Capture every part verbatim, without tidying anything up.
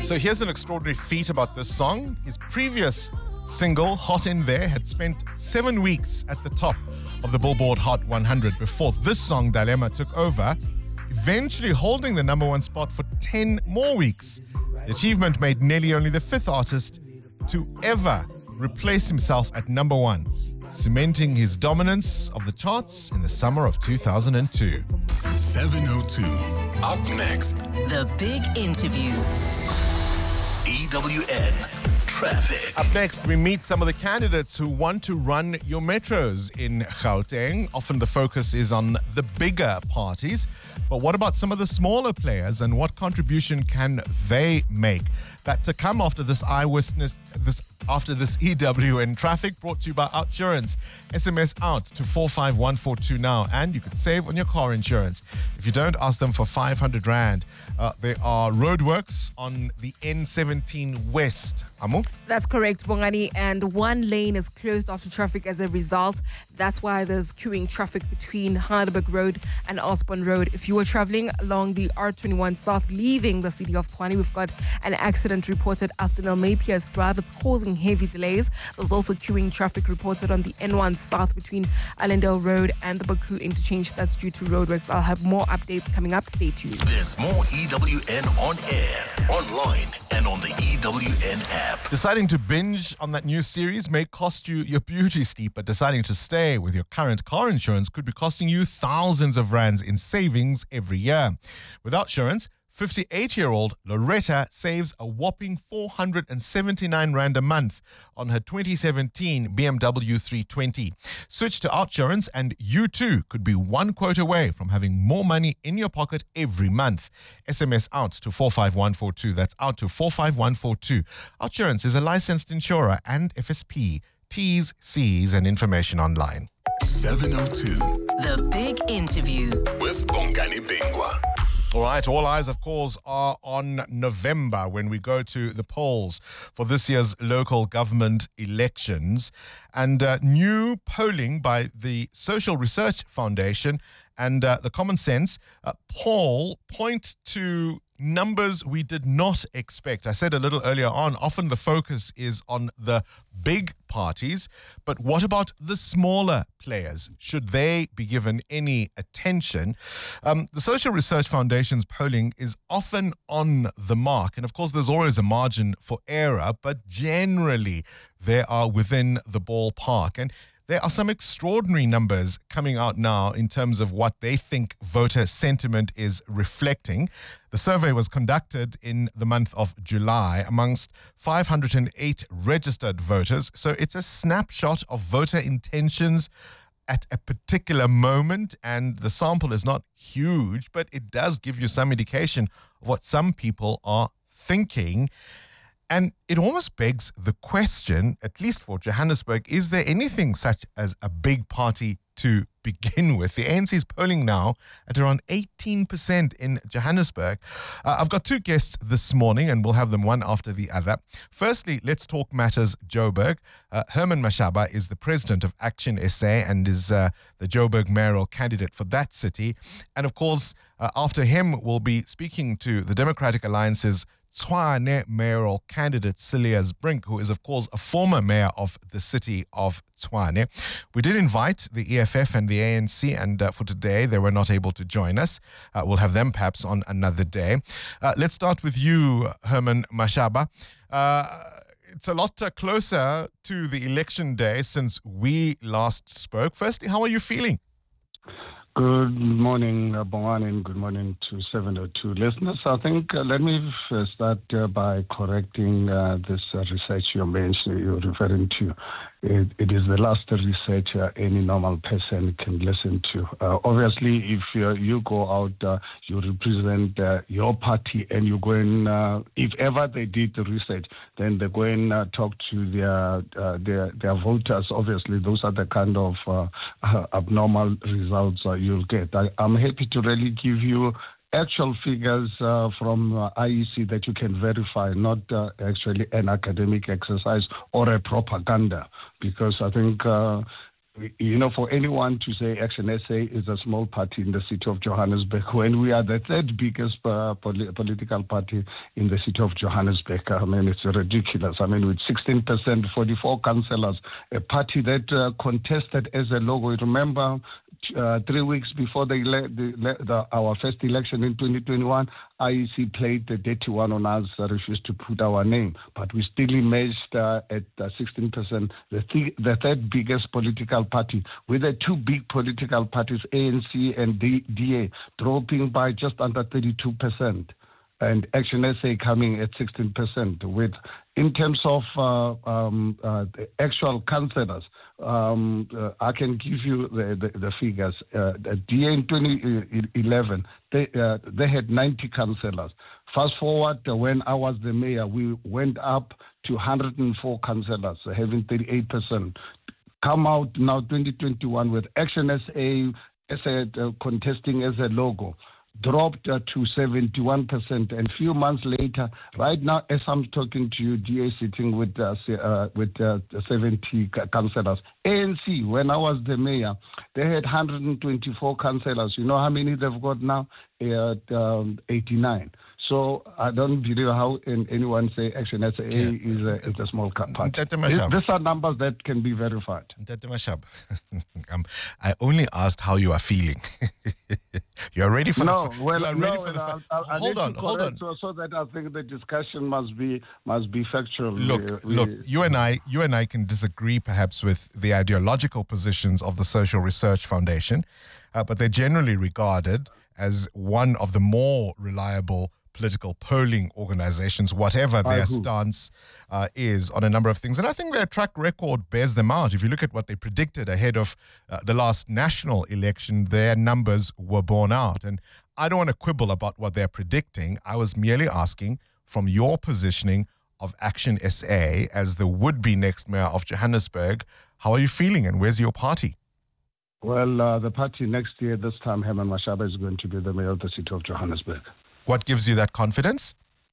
So here's an extraordinary feat about this song. His previous single, Hot in There, had spent seven weeks at the top of the Billboard Hot one hundred before this song, Dilemma, took over, eventually holding the number one spot for ten more weeks. The achievement made Nelly only the fifth artist to ever replace himself at number one, cementing his dominance of the charts in the summer of two thousand two. seven oh two. Up next, The Big Interview. E W N Traffic. Up next, we meet some of the candidates who want to run your metros in Gauteng. Often the focus is on the bigger parties. But what about some of the smaller players, and what contribution can they make? That to come after this eyewitness, this after this E W N Traffic, brought to you by Outsurance. S M S out to four five one four two now, and you could save on your car insurance. If you don't, ask them for five hundred rand. Uh, there are roadworks on the N seventeen West. Amu? That's correct, Bongani, and one lane is closed off to traffic as a result. That's why there's queuing traffic between Heidelberg Road and Osborne Road. If you were traveling along the R twenty-one South, leaving the city of Tshwane, we've got an accident reported after Nelmapias Drive. It's causing heavy delays. There's also queuing traffic reported on the N one South between Allendale Road and the Baku interchange. That's due to roadworks. I'll have more updates coming up. Stay tuned. There's more E W N on air, online, and on the E W N app. Deciding to binge on that new series may cost you your beauty sleep, but deciding to stay with your current car insurance could be costing you thousands of rands in savings every year. With Outsurance, fifty-eight-year-old Loretta saves a whopping four hundred seventy-nine rand a month on her twenty seventeen B M W three twenty. Switch to Outsurance and you too could be one quote away from having more money in your pocket every month. S M S out to four five one four two. That's out to four five one four two. Outsurance is a licensed insurer and F S P. T's, C's and information online. seven oh two. The Big Interview. With Bongani Bingwa. All right, all eyes, of course, are on November when we go to the polls for this year's local government elections. And uh, new polling by the Social Research Foundation and uh, the Common Sense uh, poll point to numbers we did not expect. I said a little earlier on, often the focus is on the big parties, but what about the smaller players? Should they be given any attention? Um, the Social Research Foundation's polling is often on the mark, and of course there's always a margin for error, but generally they are within the ballpark. And there are some extraordinary numbers coming out now in terms of what they think voter sentiment is reflecting. The survey was conducted in the month of July amongst five hundred eight registered voters. So it's a snapshot of voter intentions at a particular moment, and the sample is not huge, but it does give you some indication of what some people are thinking. And it almost begs the question, at least for Johannesburg, is there anything such as a big party to begin with? The A N C is polling now at around eighteen percent in Johannesburg. Uh, I've got two guests this morning, and we'll have them one after the other. Firstly, let's talk matters Joburg. Uh, Herman Mashaba is the president of Action S A and is uh, the Joburg mayoral candidate for that city. And of course, uh, after him, we'll be speaking to the Democratic Alliance's Tshwane mayoral candidate Cilliers Brink, who is of course a former mayor of the city of Tshwane. We did invite the E F F and the A N C, and uh, for today they were not able to join us. Uh, we'll have them perhaps on another day. Uh, let's start with you, Herman Mashaba. Uh, it's a lot uh, closer to the election day since we last spoke. Firstly, how are you feeling? Good morning, uh, Bongani, and good morning to seven oh two listeners. I think uh, let me f- start uh, by correcting uh, this uh, research you mentioned, you're referring to. It, it is the last research uh, any normal person can listen to. Uh, obviously, if uh, you go out, uh, you represent uh, your party, and you go and, uh, if ever they did the research, then they go and uh, talk to their, uh, their their voters. Obviously, those are the kind of uh, uh, abnormal results uh, you'll get. I, I'm happy to really give you actual figures uh, from uh, I E C that you can verify, not uh, actually an academic exercise or a propaganda, because I think uh, you know, for anyone to say Action S A is a small party in the city of Johannesburg, when we are the third biggest uh, pol- political party in the city of Johannesburg, I mean, it's ridiculous. I mean, with sixteen percent, forty-four councillors, a party that uh, contested as a logo. You remember uh, three weeks before the, ele- the, the our first election in twenty twenty-one, I E C played the dirty one on us, uh, refused to put our name, but we still emerged uh, at uh, sixteen percent, the, th- the third biggest political party, with the two big political parties, A N C and D- DA, dropping by just under thirty-two percent. And Action S A coming at sixteen percent. With, in terms of uh, um, uh, the actual councillors, um, uh, I can give you the, the, the figures. Uh, the D A in twenty eleven, they uh, they had ninety councillors. Fast forward, uh, when I was the mayor, we went up to one hundred four councillors, uh, having thirty-eight percent. Come out now twenty twenty-one with Action S A as a, uh, contesting as a logo, dropped uh, to seventy-one percent, and few months later, right now as I'm talking to you, D A sitting with uh, uh, with uh, seventy councillors. A N C, when I was the mayor, they had one hundred twenty-four councillors. You know how many they've got now? Uh, um, eighty-nine. So I don't believe how in, anyone say Action S A yeah. is, a, is a small party. These, these are numbers that can be verified. um, I only asked how you are feeling. You are ready for no, the well, you are no, ready for the well, fa- I, I hold on, hold on. So, so that I think the discussion must be must be factual. Look, we, look. We, you and I, you and I can disagree perhaps with the ideological positions of the Social Research Foundation, uh, but they're generally regarded as one of the more reliable political polling organizations, whatever By their who? stance uh, is on a number of things. And I think their track record bears them out. If you look at what they predicted ahead of uh, the last national election, their numbers were borne out. And I don't want to quibble about what they're predicting. I was merely asking from your positioning of Action S A as the would-be next mayor of Johannesburg, how are you feeling and where's your party? Well, uh, the party next year, this time, Herman Mashaba is going to be the mayor of the city of Johannesburg. What gives you that confidence?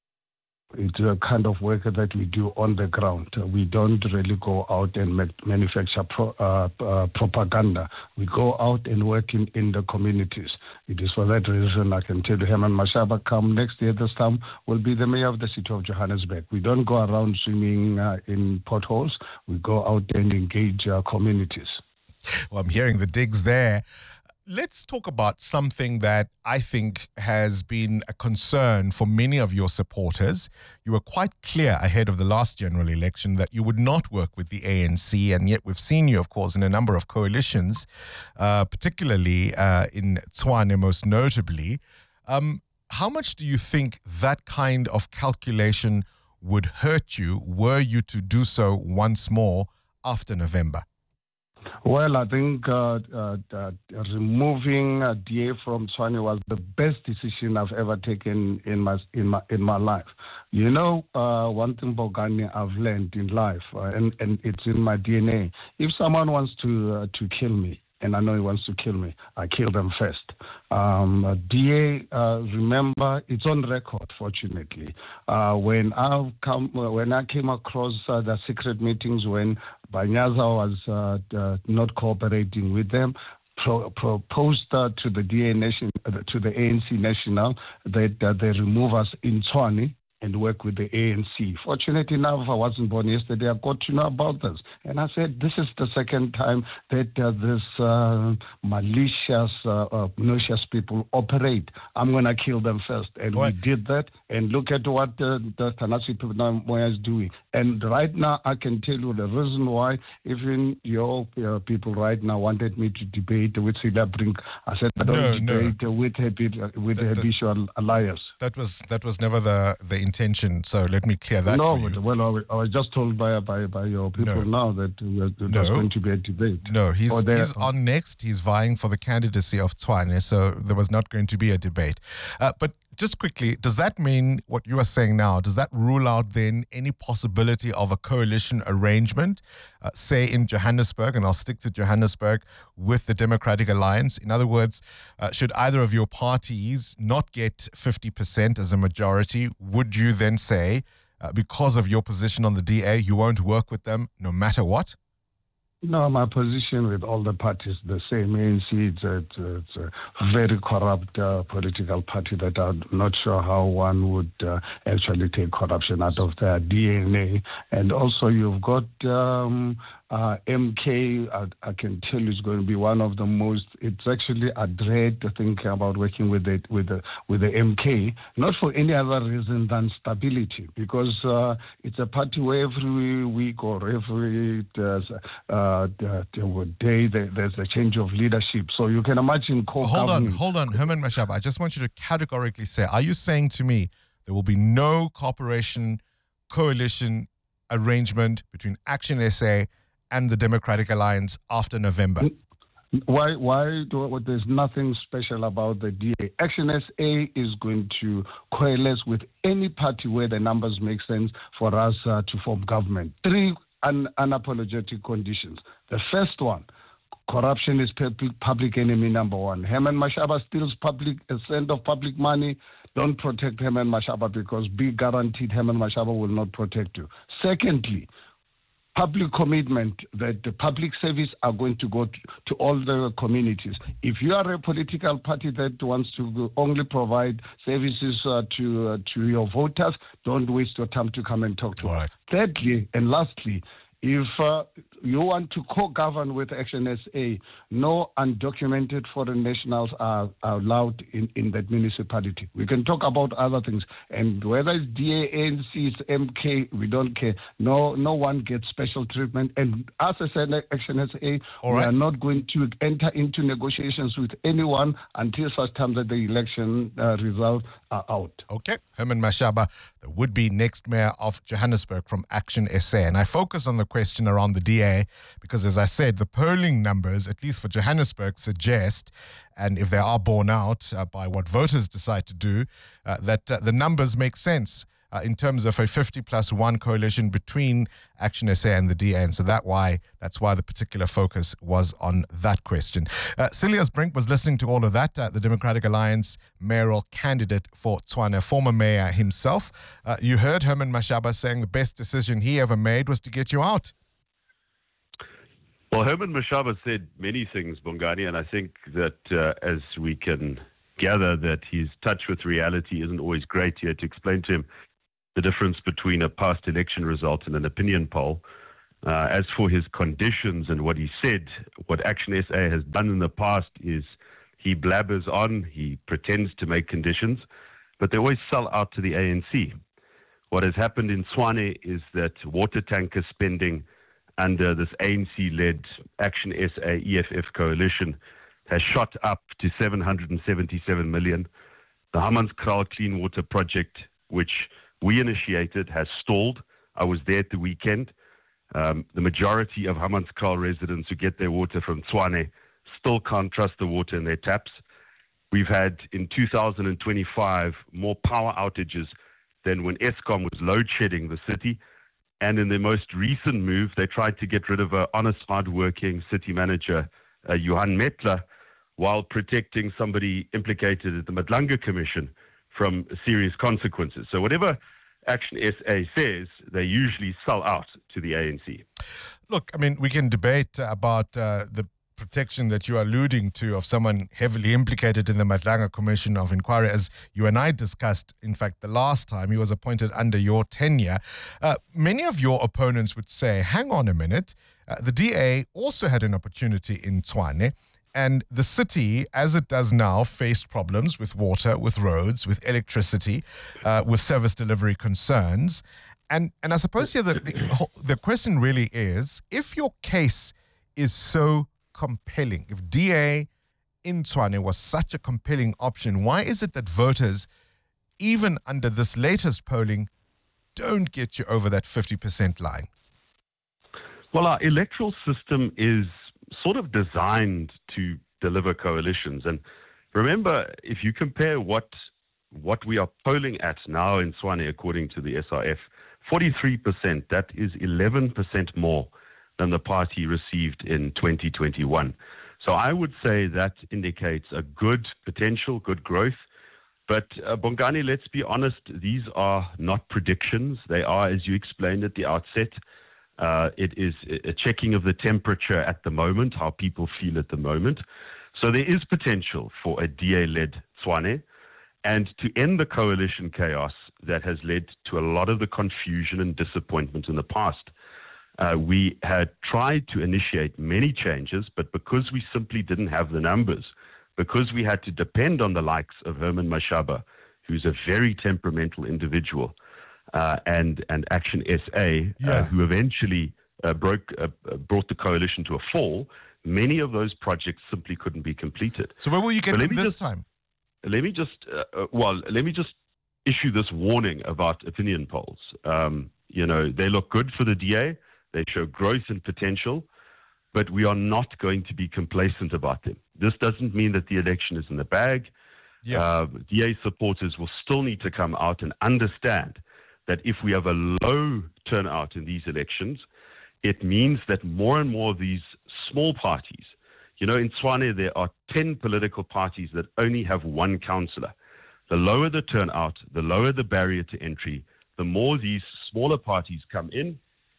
It's a kind of work that we do on the ground. We don't really go out and make, manufacture pro, uh, uh, propaganda. We go out and work in, in the communities. It is for that reason I can tell you Herman Mashaba come next year, this time, will be the mayor of the city of Johannesburg. We don't go around swimming uh, in potholes. We go out and engage our communities. Well, I'm hearing the digs there. Let's talk about something that I think has been a concern for many of your supporters. You were quite clear ahead of the last general election that you would not work with the A N C, and yet we've seen you, of course, in a number of coalitions, uh, particularly uh, in Tshwane most notably. Um, how much do you think that kind of calculation would hurt you were you to do so once more after November? Well, I think uh, uh, uh, removing uh, D A from Tshwane was the best decision I've ever taken in my in my in my life. You know, uh, one thing, Bongani, I've learned in life, uh, and and it's in my D N A. If someone wants to uh, to kill me, and I know he wants to kill me, I kill them first. Um, uh, D A, uh, remember, it's on record, fortunately. Uh, when, I come, uh, when I came across uh, the secret meetings when Banyaza was uh, uh, not cooperating with them, pro- proposed uh, to the D A nation, uh, to the A N C National that uh, they remove us in Tshwane and work with the A N C. Fortunately enough, I wasn't born yesterday. I got to know about this. And I said, this is the second time that uh, this uh, malicious, uh, uh, malicious people operate. I'm going to kill them first. And what? We did that. And look at what uh, the Tanasi Moya is doing. And right now, I can tell you the reason why even your uh, people right now wanted me to debate with Cilla Brink. I said, I don't no, debate no. with, habi- with that, habitual that, liars. That was that was never the, the intention. So let me clear that no, for you. Well, I was just told by by, by your people no. now that uh, there's no. going to be a debate. No, he's, he's on next. He's vying for the candidacy of Tshwane, so there was not going to be a debate. Uh, but just quickly, does that mean what you are saying now, does that rule out then any possibility of a coalition arrangement, uh, say in Johannesburg, and I'll stick to Johannesburg, with the Democratic Alliance? In other words, uh, should either of your parties not get fifty percent as a majority, would you then say, uh, because of your position on the D A, you won't work with them no matter what? No, my position with all the parties the same. A N C, it's a, it's a very corrupt uh, political party that I'm not sure how one would uh, actually take corruption out of their D N A. And also you've got um, uh, M K, I, I can tell you, is going to be one of the most, it's actually a dread to think about working with it, with the, with the M K, not for any other reason than stability, because uh, it's a party where every week or every uh, uh, day there, there's a change of leadership. So you can imagine Hold on, hold on, Herman Mashaba. I just want you to categorically say, are you saying to me there will be no cooperation, coalition arrangement between Action S A and the Democratic Alliance after November? Why? Why? Do, there's nothing special about the D A. Action S A is going to coalesce with any party where the numbers make sense for us uh, to form government. Three un- unapologetic conditions. The first one, corruption is public, public enemy number one. Herman Mashaba steals public a cent of public money. Don't protect Herman Mashaba, because be guaranteed Herman Mashaba will not protect you. Secondly, public commitment that the public service are going to go to, to all the communities. If you are a political party that wants to only provide services uh, to uh, to your voters, don't waste your time to come and talk to all us. Right. Thirdly, and lastly, if uh, you want to co-govern with Action S A, no undocumented foreign nationals are, are allowed in, in that municipality. We can talk about other things. And whether it's D A, A N C, it's M K, we don't care. No no one gets special treatment. And as I said, Action S A, All we right. are not going to enter into negotiations with anyone until such time that the election uh, results are out. Okay. Herman Mashaba, the would-be next mayor of Johannesburg from Action S A. And I focus on the question around the D A because, as I said, the polling numbers, at least for Johannesburg, suggest, and if they are borne out uh, by what voters decide to do, uh, that uh, the numbers make sense uh, in terms of a fifty plus one coalition between Action S A and the D A. And so that why, that's why the particular focus was on that question. Uh, Silius Brink was listening to all of that, uh, the Democratic Alliance mayoral candidate for Tshwane, former mayor himself. Uh, you heard Herman Mashaba saying the best decision he ever made was to get you out. Well, Herman Mashaba said many things, Bongani, and I think that uh, as we can gather that his touch with reality isn't always great. You had to explain to him the difference between a past election result and an opinion poll. Uh, as for his conditions and what he said, what Action S A has done in the past is he blabbers on, he pretends to make conditions, but they always sell out to the A N C. What has happened in Tshwane is that water tanker spending under this A N C-led Action S A E F F coalition has shot up to seven hundred seventy-seven million. The Hammanskraal Clean Water Project, which we initiated, has stalled. I was there at the weekend. Um, the majority of Hammanskraal residents who get their water from Tshwane still can't trust the water in their taps. We've had, in two thousand twenty-five, more power outages than when Eskom was load shedding the city. And in their most recent move, they tried to get rid of an honest, hard-working city manager, uh, Johan Metler, while protecting somebody implicated at the Madlanga Commission from serious consequences. So whatever Action S A says, they usually sell out to the A N C. Look, I mean, we can debate about uh, the protection that you are alluding to of someone heavily implicated in the Madlanga Commission of Inquiry, as you and I discussed, in fact, the last time he was appointed under your tenure. Uh, many of your opponents would say, hang on a minute, uh, the D A also had an opportunity in Tshwane, and the city, as it does now, faced problems with water, with roads, with electricity, uh, with service delivery concerns. And and I suppose here the, the, the question really is, if your case is so compelling, if D A in Tshwane was such a compelling option, why is it that voters, even under this latest polling, don't get you over that fifty percent line? Well, our electoral system is sort of designed to deliver coalitions. And remember, if you compare what what we are polling at now in Tshwane, according to the S R F, forty-three percent, that is eleven percent more than the party received in twenty twenty-one. So I would say that indicates a good potential, good growth. But uh, Bongani, let's be honest, these are not predictions. They are, as you explained at the outset, Uh, it is a checking of the temperature at the moment, how people feel at the moment. So there is potential for a D A-led Tshwane, and to end the coalition chaos that has led to a lot of the confusion and disappointment in the past. Uh, we had tried to initiate many changes, but because we simply didn't have the numbers, because we had to depend on the likes of Herman Mashaba, who's a very temperamental individual, uh, and, and Action S A, Yeah. uh, who eventually uh, broke, uh, brought the coalition to a fall, many of those projects simply couldn't be completed. So where will you get But let them me this just- time? Let me just, uh, uh, well, let me just issue this warning about opinion polls. Um, you know, they look good for the D A. They show growth and potential, but we are not going to be complacent about them. This doesn't mean that the election is in the bag. Yeah. Uh, D A supporters will still need to come out and understand that if we have a low turnout in these elections, it means that more and more of these small parties, you know, in Tshwane, there are ten political parties that only have one councillor. The lower the turnout, the lower the barrier to entry, the more these smaller parties come in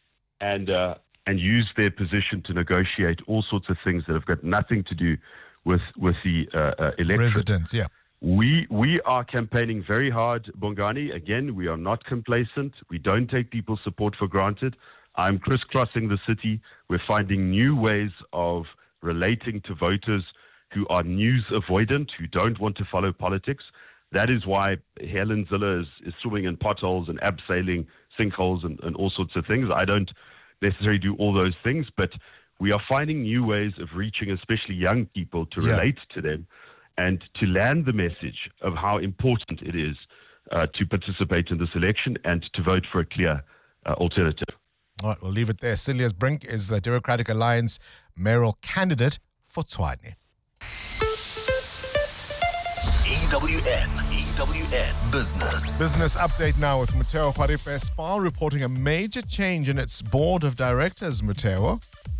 and uh, and use their position to negotiate all sorts of things that have got nothing to do with with the uh, uh, electorate. Residents, yeah. We we are campaigning very hard, Bongani. Again, we are not complacent. We don't take people's support for granted. I'm crisscrossing the city. We're finding new ways of relating to voters who are news avoidant, who don't want to follow politics. That is why Helen Ziller is, is swimming in potholes and abseiling sinkholes and, and all sorts of things. I don't necessarily do all those things, but we are finding new ways of reaching especially young people to Yeah. relate to them and to land the message of how important it is uh, to participate in this election and to vote for a clear uh, alternative. All right, we'll leave it there. Silius Brink is the Democratic Alliance mayoral candidate for Tshwane. E W N, E W N Business. Business update now with Mateo Paripe. SPAR reporting a major change in its board of directors, Mateo.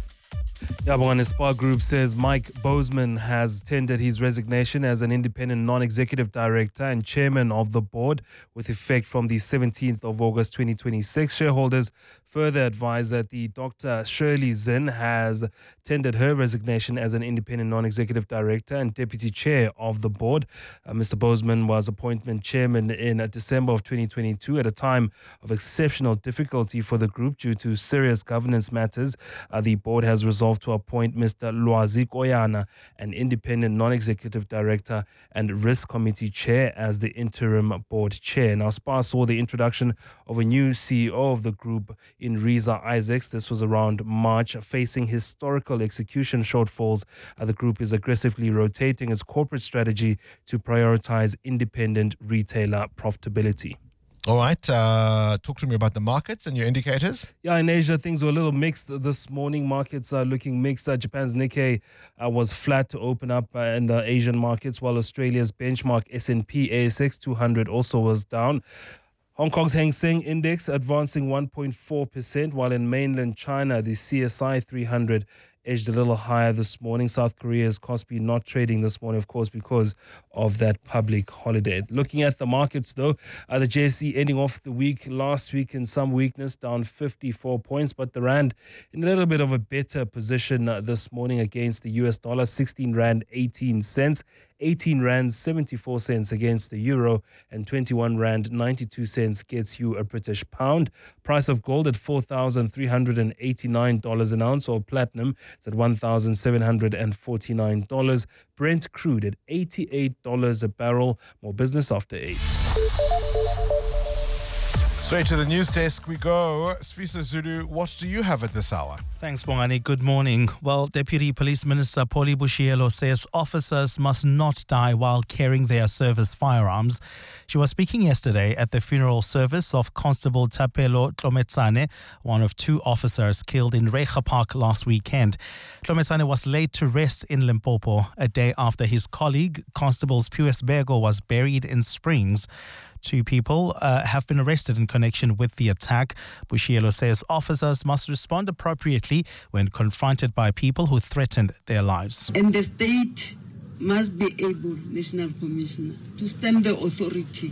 Yeah, but the SPAR Group says Mike Bozeman has tendered his resignation as an independent non-executive director and chairman of the board with effect from the seventeenth of August twenty twenty-six. Shareholders further advise that the Doctor Shirley Zinn has tendered her resignation as an independent non-executive director and deputy chair of the board. Uh, Mister Bozeman was appointed chairman in uh, December of twenty twenty-two at a time of exceptional difficulty for the group due to serious governance matters. Uh, the board has resolved to appoint Mister Lwazi Koyana, an independent non-executive director and risk committee chair, as the interim board chair. Now, SPAR saw the introduction of a new C E O of the group in Riza Isaacs. This was around March. Facing historical execution shortfalls, uh, the group is aggressively rotating its corporate strategy to prioritize independent retailer profitability. All right, uh, talk to me about the markets and your indicators. Yeah, in Asia, things were a little mixed this morning. Markets are looking mixed. Uh, Japan's Nikkei uh, was flat to open up uh, in the Asian markets, while Australia's benchmark S and P A S X two hundred also was down. Hong Kong's Hang Seng Index advancing one point four percent, while in mainland China, the C S I three hundred edged a little higher this morning. South Korea's Kospi not trading this morning, of course, because of that public holiday. Looking at the markets, though, uh, the J S E ending off the week last week in some weakness, down fifty-four points, but the Rand in a little bit of a better position uh, this morning against the U S dollar, sixteen Rand eighteen cents. eighteen Rand seventy-four cents against the euro, and twenty-one Rand ninety-two cents gets you a British pound. Price of gold at four thousand three hundred eighty-nine dollars an ounce, or platinum is at one thousand seven hundred forty-nine dollars. Brent crude at eighty-eight dollars a barrel. More business after eight. Straight to the news desk we go. Sfisa Zulu, what do you have at this hour? Thanks, Bongani. Good morning. Well, Deputy Police Minister Poli Bushielo says officers must not die while carrying their service firearms. She was speaking yesterday at the funeral service of Constable Tapelo Tlometsane, one of two officers killed in Reicha Park last weekend. Tlometsane was laid to rest in Limpopo a day after his colleague, Constable Pius Bego, was buried in Springs. Two people uh, have been arrested in connection with the attack. Bushielo says officers must respond appropriately when confronted by people who threatened their lives. And the state must be able, National Commissioner, to stem the authority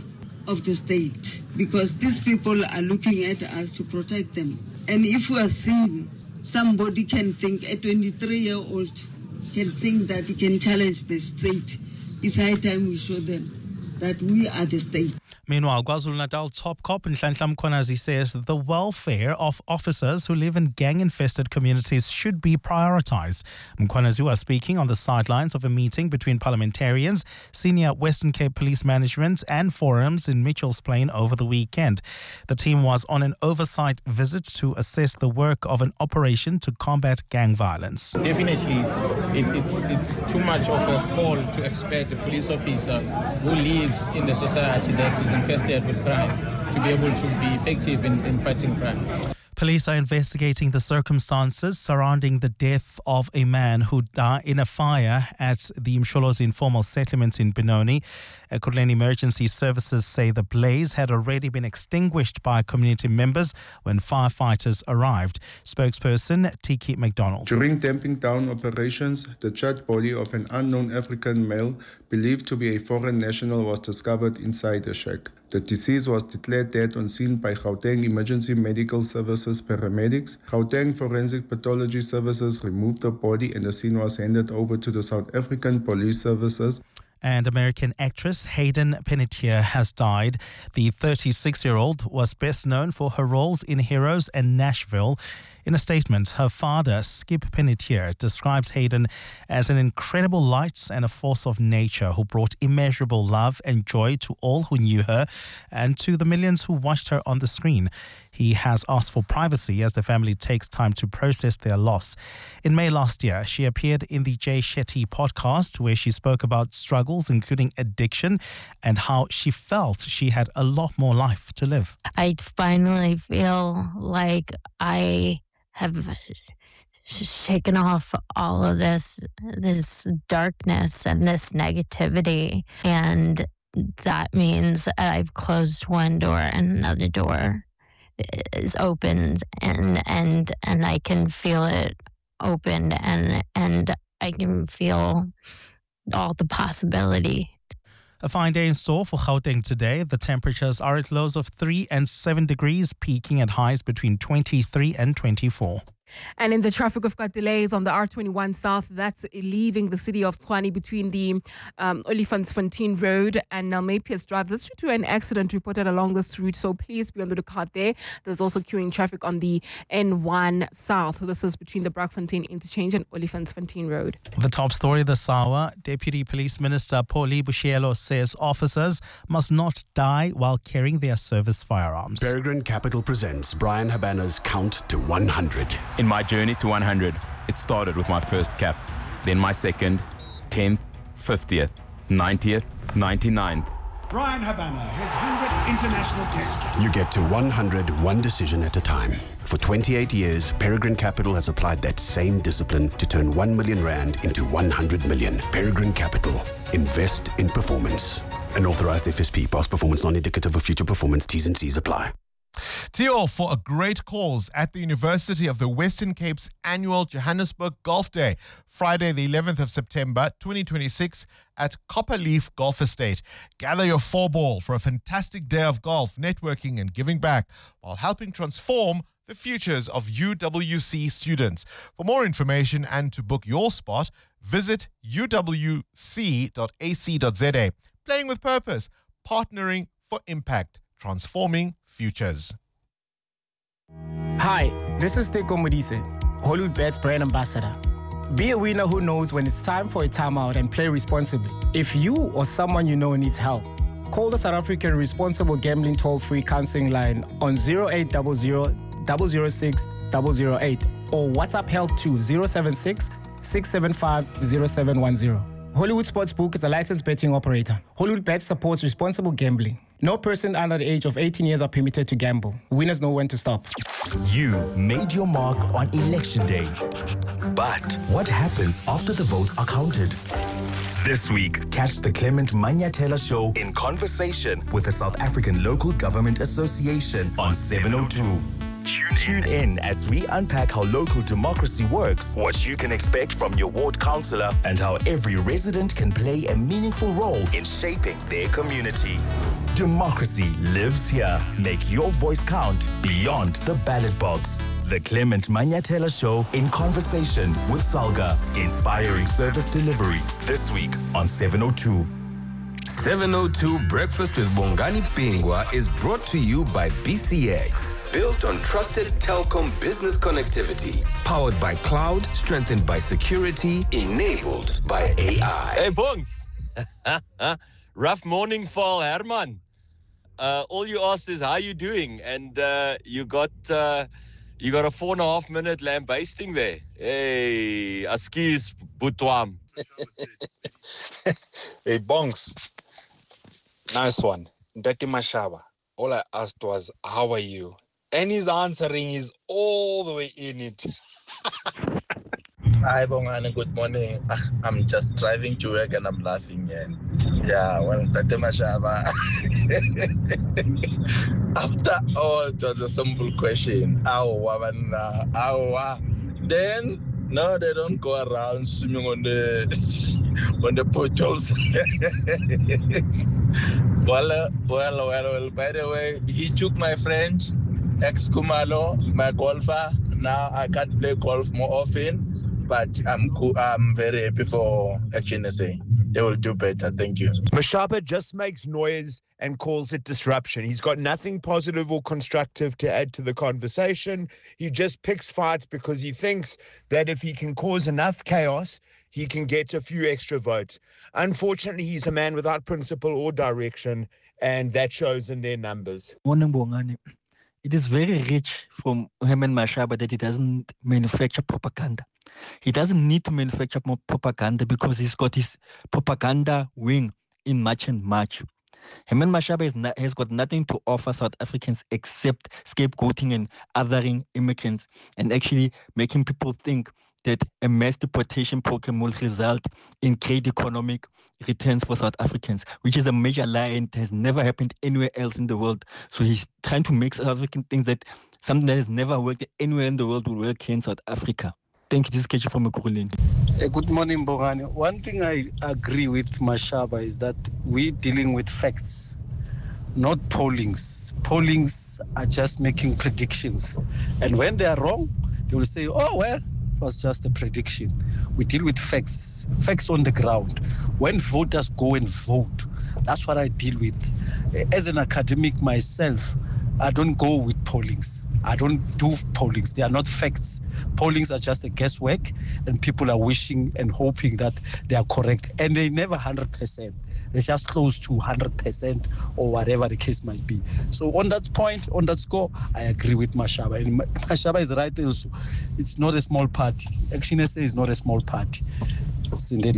of the state, because these people are looking at us to protect them. And if we are seen, somebody can think, a twenty-three-year-old can think that he can challenge the state. It's high time we show them that we are the state. Meanwhile, KwaZulu-Natal top cop Nhlanhla Mkhwanazi says the welfare of officers who live in gang-infested communities should be prioritized. Mkhwanazi was speaking on the sidelines of a meeting between parliamentarians, senior Western Cape Police Management and forums in Mitchell's Plain over the weekend. The team was on an oversight visit to assess the work of an operation to combat gang violence. Definitely, it, it's, it's too much of a call to expect a police officer who lives in the society that is infested with crime to be able to be effective in, in fighting crime. Police are investigating the circumstances surrounding the death of a man who died in a fire at the Msholozi informal settlement in Benoni. Ekurhuleni Emergency Services say the blaze had already been extinguished by community members when firefighters arrived. Spokesperson Tiki McDonald. During damping down operations, the charred body of an unknown African male believed to be a foreign national was discovered inside a shack. The deceased was declared dead on scene by Gauteng Emergency Medical Services paramedics. Gauteng Forensic Pathology Services removed the body and the scene was handed over to the South African Police Services. And American actress Hayden Panettiere has died. The thirty-six-year-old was best known for her roles in Heroes and Nashville. In a statement, her father, Skip Panettiere, describes Hayden as an incredible light and a force of nature who brought immeasurable love and joy to all who knew her and to the millions who watched her on the screen. He has asked for privacy as the family takes time to process their loss. In May last year, she appeared in the Jay Shetty podcast where she spoke about struggles, including addiction, and how she felt she had a lot more life to live. I finally feel like I have shaken off all of this, this darkness and this negativity. And that means I've closed one door and another door is opened, and and and I can feel it open, and and I can feel all the possibility. A fine day in store for Gauteng today. The temperatures are at lows of three and seven degrees, peaking at highs between twenty-three and twenty-four. And in the traffic, we've got delays on the R twenty-one South. That's leaving the city of Tshwane between the um, Olifantsfontein Road and Nalmepius Drive. This is due to an accident reported along this route, so please be on the lookout there. There's also queuing traffic on the N one South. This is between the Brakfontein Interchange and Olifantsfontein Road. The top story this hour, Deputy Police Minister Paulie Bushielo says officers must not die while carrying their service firearms. Peregrine Capital presents Brian Habana's Count to one hundred. In my journey to one hundred, it started with my first cap, then my second, tenth, fiftieth, ninetieth, ninety-ninth. Brian Habana, his one hundredth international test. You get to one hundred one decision at a time. For twenty-eight years, Peregrine Capital has applied that same discipline to turn one million rand into one hundred million. Peregrine Capital. Invest in performance. An authorized F S P. Past performance non-indicative of future performance. T's and C's apply. Tee off for a great cause at the University of the Western Cape's annual Johannesburg Golf Day, Friday the eleventh of September twenty twenty-six at Copperleaf Golf Estate. Gather your four ball for a fantastic day of golf, networking and giving back while helping transform the futures of U W C students. For more information and to book your spot, visit u w c dot a c dot z a. Playing with purpose, partnering for impact, transforming futures. Hi, this is Teko Modise, Hollywood Bet's brand ambassador. Be a winner who knows when it's time for a timeout and play responsibly. If you or someone you know needs help, call the South African Responsible Gambling Toll-Free Counseling Line on zero eight zero zero, zero zero six, zero zero eight or WhatsApp help to zero seven six, six seven five, zero seven one zero. Hollywood Sportsbook is a licensed betting operator. Hollywood Bet supports responsible gambling. No person under the age of eighteen years are permitted to gamble. Winners know when to stop. You made your mark on election day. But what happens after the votes are counted? This week, catch the Clement Manyatela Show in conversation with the South African Local Government Association on seven oh two. Tune in as we unpack how local democracy works, what you can expect from your ward councillor, and how every resident can play a meaningful role in shaping their community. Democracy lives here. Make your voice count beyond the ballot box. The Clement Manyatela Show in conversation with Salga, inspiring service delivery. This week on seven oh two. seven oh two Breakfast with Bongani Pingwa is brought to you by B C X. Built on trusted telecom business connectivity. Powered by cloud, strengthened by security, enabled by A I. Hey, Bongs. Rough morning for Herman. Uh, all you asked is how you doing, and uh, you got uh, you got a four and a half minute lambasting there. Hey, askis butwam. Hey, Bongs. Nice one. Ndati Mashaba. All I asked was, how are you? And his answering is all the way in it. Hi, Bongani. Good morning. I'm just driving to work and I'm laughing. Yeah, yeah well, Tate Mashaba. After all, it was a simple question. Awa, awa. Then, no, they don't go around swimming on the on the potholes. well, uh, well, well, well. By the way, he took my friend, ex-Kumalo, my golfer. Now I can't play golf more often, but I'm cool. I'm very happy for Action S A. They will do better. Thank you. Mashaba just makes noise and calls it disruption. He's got nothing positive or constructive to add to the conversation. He just picks fights because he thinks that if he can cause enough chaos, he can get a few extra votes. Unfortunately, he's a man without principle or direction, and that shows in their numbers. Morning, Bongani. It is very rich from Herman Mashaba that he doesn't manufacture propaganda. He doesn't need to manufacture more propaganda because he's got his propaganda wing in March and March. Herman Mashaba is not, has got nothing to offer South Africans except scapegoating and othering immigrants and actually making people think that a mass deportation program will result in great economic returns for South Africans, which is a major lie and has never happened anywhere else in the world. So he's trying to make South African think that something that has never worked anywhere in the world will work here in South Africa. Thank you. This is Kechi from Ekurhuleni. Uh, good morning, Bongani. One thing I agree with Mashaba is that we're dealing with facts, not pollings. Pollings are just making predictions. And when they are wrong, they will say, oh, well, it was just a prediction. We deal with facts, facts on the ground. When voters go and vote, that's what I deal with. As an academic myself, I don't go with pollings. I don't do pollings. They are not facts. Pollings are just a guesswork, and people are wishing and hoping that they are correct. And they never one hundred percent. They're just close to one hundred percent or whatever the case might be. So on that point, on that score, I agree with Mashaba. And Mashaba is right also. It's not a small party. Action S A is not a small party. Sindela.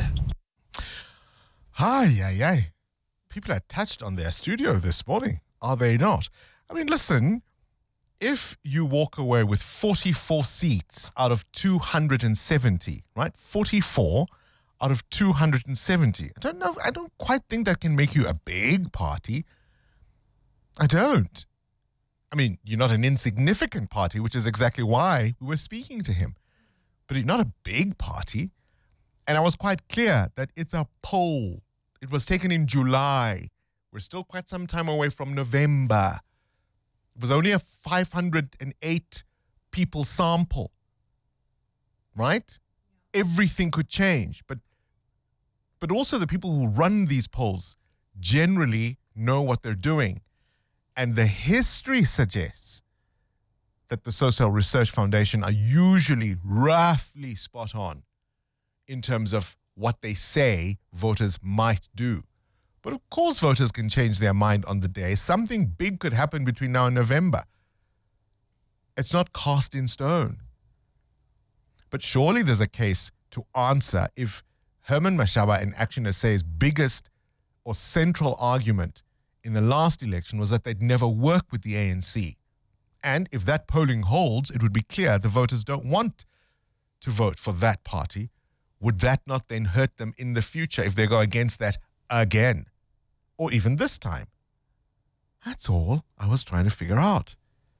Hi, hi, hi. People are touched on their studio this morning, are they not? I mean, listen, if you walk away with forty-four seats out of two hundred seventy, right? forty-four out of two hundred seventy. I don't know. I don't quite think that can make you a big party. I don't. I mean, you're not an insignificant party, which is exactly why we were speaking to him. But you're not a big party. And I was quite clear that it's a poll. It was taken in July. We're still quite some time away from November. It was only a five hundred eight people sample, right? Everything could change. But, but also the people who run these polls generally know what they're doing. And the history suggests that the Social Research Foundation are usually roughly spot on in terms of what they say voters might do. But of course voters can change their mind on the day. Something big could happen between now and November. It's not cast in stone. But surely there's a case to answer if Herman Mashaba and Action S A's biggest or central argument in the last election was that they'd never work with the A N C. And if that polling holds, it would be clear the voters don't want to vote for that party. Would that not then hurt them in the future if they go against that again? Or even this time? That's all I was trying to figure out.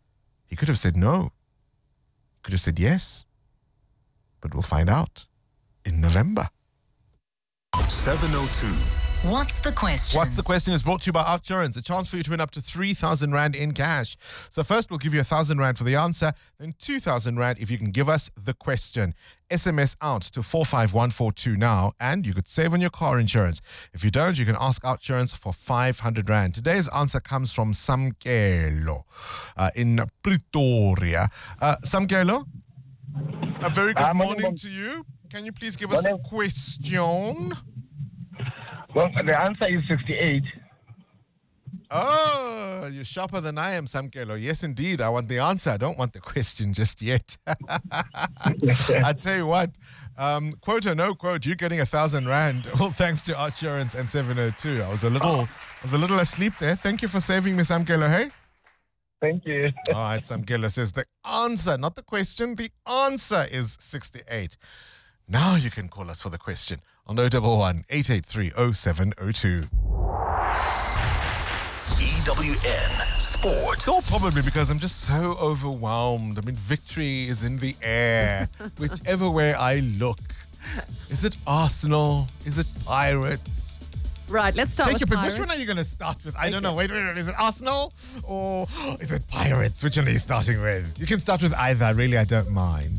He could have said no. Could have said yes. But we'll find out in November. seven oh two. What's the question? What's the question is brought to you by Outsurance. A chance for you to win up to three thousand Rand in cash. So first we'll give you one thousand Rand for the answer, then two thousand Rand if you can give us the question. S M S out to four five one four two now and you could save on your car insurance. If you don't, you can ask Outsurance for five hundred Rand. Today's answer comes from Samkelo uh, in Pretoria. Uh, Samkelo, a very good Uh, morning, morning. to you. Can you please give us the question? Well, the answer is sixty-eight. Oh, you're sharper than I am, Samkelo. Yes, indeed. I want the answer. I don't want the question just yet. I tell you what, um, quote or no quote, you're getting a thousand rand. All thanks to Outsurance and seven oh two. I was a little, I was a little asleep there. Thank you for saving me, Samkelo. Hey. Thank you. All right, Samkelo says the answer, not the question. The answer is sixty-eight. Now you can call us for the question on oh one one, eight eight three, oh seven oh two. E W N Sport. It's all probably because I'm just so overwhelmed. I mean, victory is in the air, whichever way I look. Is it Arsenal? Is it Pirates? Right, let's start Take with your pick. Pirates. Which one are you going to start with? I don't Okay. know. Wait, wait, wait. Is it Arsenal or is it Pirates? Which one are you starting with? You can start with either. Really, I don't mind.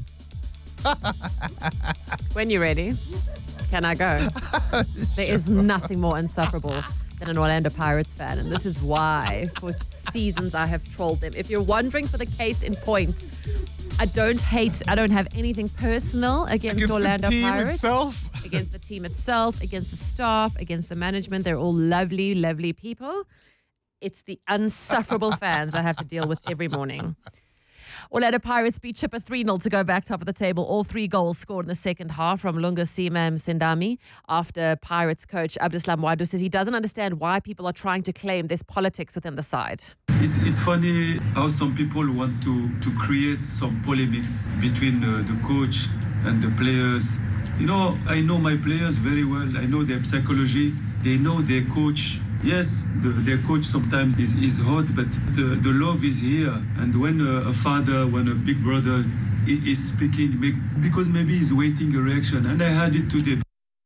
When you're ready, can I go? There is nothing more insufferable than an Orlando Pirates fan, and this is why for seasons I have trolled them. If you're wondering for the case in point, I don't hate, I don't have anything personal against, Against the Orlando team Pirates. itself? Against the team itself, against the staff, against the management. They're all lovely, lovely people. It's the unsufferable fans I have to deal with every morning. Orlando Pirates beat Chippa three nil to go back top of the table. All three goals scored in the second half from Lunga Sima Msindami after Pirates coach Abdeslam Wadu says he doesn't understand why people are trying to claim there's politics within the side. It's, it's funny how some people want to, to create some polemics between uh, the coach and the players. You know, I know my players very well. I know their psychology. They know their coach. Yes, the, their coach sometimes is, is hot, but the, the love is here. And when a, a father, when a big brother i- is speaking, make, because maybe he's waiting a reaction. And I had it today.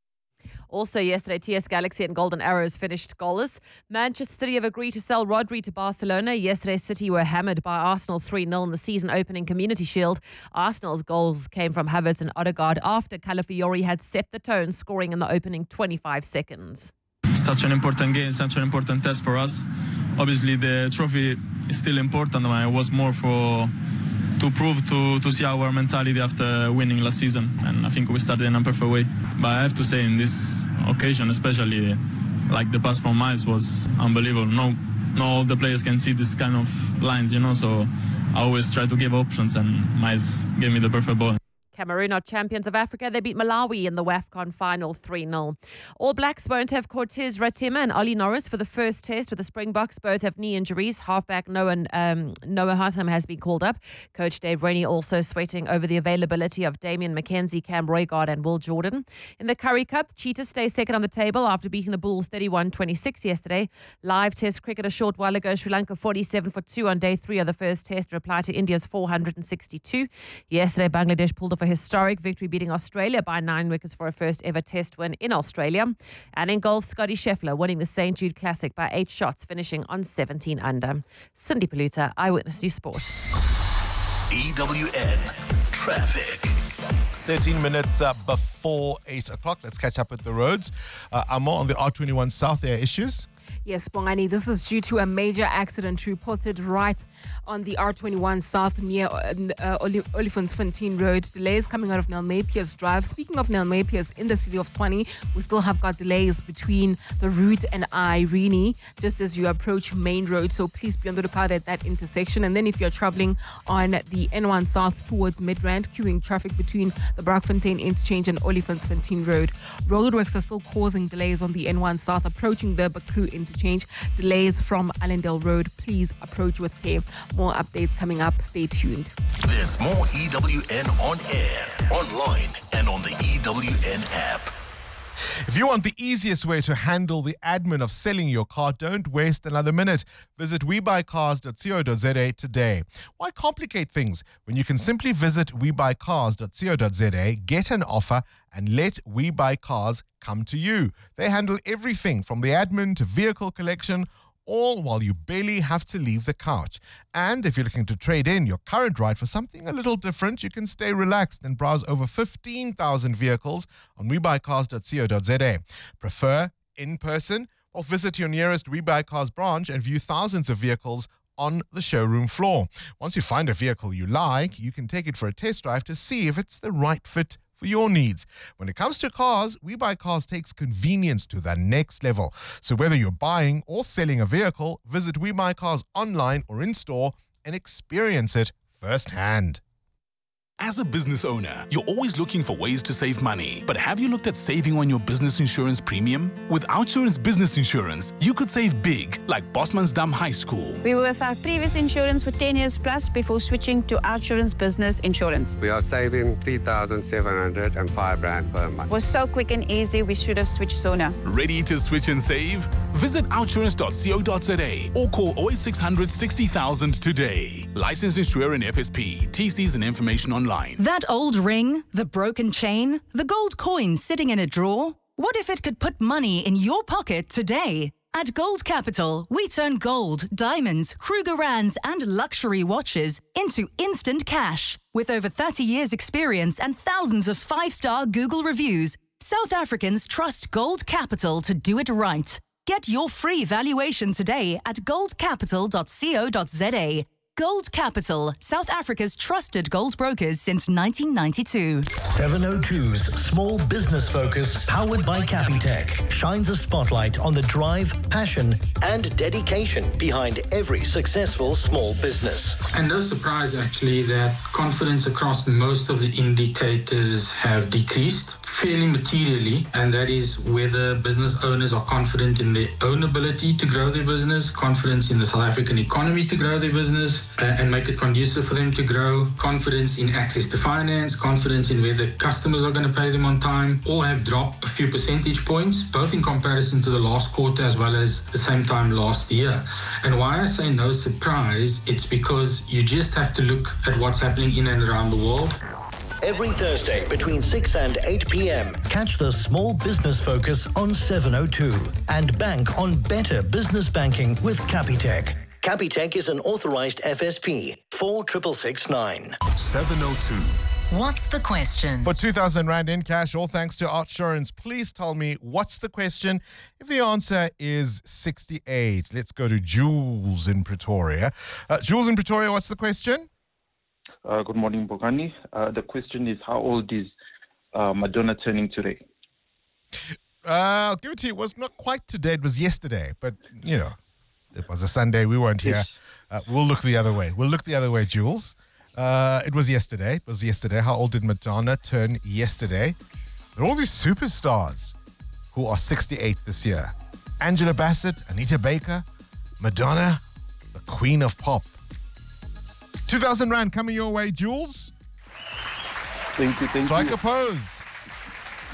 Also yesterday, T S Galaxy and Golden Arrows finished goalless. Manchester City have agreed to sell Rodri to Barcelona. Yesterday, City were hammered by Arsenal three nil in the season-opening Community Shield. Arsenal's goals came from Havertz and Odegaard after Calafiori had set the tone, scoring in the opening twenty-five seconds. Such an important game, such an important test for us. Obviously, the trophy is still important. It was more for to prove to to see our mentality after winning last season, and I think we started in a perfect way. But I have to say, in this occasion, especially, like the pass from Miles was unbelievable. No, no, all the players can see this kind of lines, you know. So I always try to give options, and Miles gave me the perfect ball. Cameroon are champions of Africa. They beat Malawi in the WAFCON final three nil. All Blacks won't have Cortez Ratima and Ollie Norris for the first test with the Springboks. Both have knee injuries. Halfback Noah, um, Noah Hatham has been called up. Coach Dave Rennie also sweating over the availability of Damian McKenzie, Cam Roygaard and Will Jordan. In the Currie Cup, Cheetahs stay second on the table after beating the Bulls thirty-one twenty-six yesterday. Live test cricket a short while ago. Sri Lanka forty-seven for two on day three of the first test, reply to India's four hundred sixty-two. Yesterday, Bangladesh pulled off a historic victory, beating Australia by nine wickets for a first ever test win in Australia. And in golf, Scotty Scheffler winning the Saint Jude Classic by eight shots, finishing on seventeen under. Cindy Paluta, Eyewitness News Sport. E W N Traffic. thirteen minutes uh, before eight o'clock. Let's catch up with the roads. Uh, Amo, on the R twenty-one South, there are issues. Yes, Bongani, this is due to a major accident reported right on the R twenty-one South near uh, uh, Oli- Olifantsfontein Road. Delays coming out of Nelmapiers Drive. Speaking of Nelmapiers, in the city of Tshwane, we still have got delays between the route and Irene, just as you approach Main Road. So please be on the lookout at that intersection. And then if you're traveling on the N one South towards Midrand, queuing traffic between the Brakfontein Interchange and Olifantsfontein Road. Roadworks are still causing delays on the N one South approaching the Baku Interchange. Delays from Allendale Road. Please approach with care. More updates coming up. Stay tuned. There's more E W N on air, online, and on the E W N app. If you want the easiest way to handle the admin of selling your car, don't waste another minute. Visit we buy cars dot co dot za today. Why complicate things when you can simply visit we buy cars dot co dot za, get an offer, and let WeBuyCars come to you? They handle everything from the admin to vehicle collection, all while you barely have to leave the couch. And if you're looking to trade in your current ride for something a little different, you can stay relaxed and browse over fifteen thousand vehicles on we buy cars dot co dot za. Prefer in person? Or visit your nearest WeBuyCars branch and view thousands of vehicles on the showroom floor. Once you find a vehicle you like, you can take it for a test drive to see if it's the right fit for your needs. When it comes to cars, WeBuyCars takes convenience to the next level. So whether you're buying or selling a vehicle, visit WeBuyCars online or in store and experience it firsthand. As a business owner, you're always looking for ways to save money. But have you looked at saving on your business insurance premium? With OUTsurance Business Insurance, you could save big, like Bosmansdam High School. We were with our previous insurance for ten years plus before switching to OUTsurance Business Insurance. We are saving three thousand seven hundred five rand per month. It was so quick and easy, we should have switched sooner. Ready to switch and save? Visit outsurance dot co dot za or call oh eight six hundred sixty thousand today. Licensed insurer in F S P. T Cs and information online. That old ring, the broken chain, the gold coin sitting in a drawer. What if it could put money in your pocket today? At Gold Capital, we turn gold, diamonds, Krugerrands, and luxury watches into instant cash. With over thirty years' experience and thousands of five-star Google reviews, South Africans trust Gold Capital to do it right. Get your free valuation today at gold capital dot co dot za. Gold Capital, South Africa's trusted gold brokers since nineteen ninety-two. seven oh two's Small Business Focus, powered by Capitec, shines a spotlight on the drive, passion, and dedication behind every successful small business. And no surprise, actually, that confidence across most of the indicators have decreased fairly materially, and that is whether business owners are confident in their own ability to grow their business, confidence in the South African economy to grow their business uh, and make it conducive for them to grow, confidence in access to finance, confidence in whether customers are going to pay them on time, all have dropped a few percentage points, both in comparison to the last quarter as well as the same time last year. And why I say no surprise, it's because you just have to look at what's happening in and around the world. Every Thursday between six and eight p.m. Catch the Small Business Focus on seven oh two and bank on better business banking with Capitec. Capitec is an authorized F S P. four six six nine. seven oh two. What's the question? For two thousand Rand in cash, all thanks to OUTsurance. Please tell me, what's the question? If the answer is sixty-eight, let's go to Jules in Pretoria. Uh, Jules in Pretoria, what's the question? Uh, good morning, Bongani. Uh, the question is, how old is uh, Madonna turning today? Uh, I'll give it to you. It was not quite today. It was yesterday. But, you know, it was a Sunday. We weren't here. Uh, we'll look the other way. We'll look the other way, Jules. Uh, it was yesterday. It was yesterday. How old did Madonna turn yesterday? There are all these superstars who are sixty-eight this year. Angela Bassett, Anita Baker, Madonna, the queen of pop. two thousand Rand coming your way, Jules. Thank you, thank Strike you. a pose.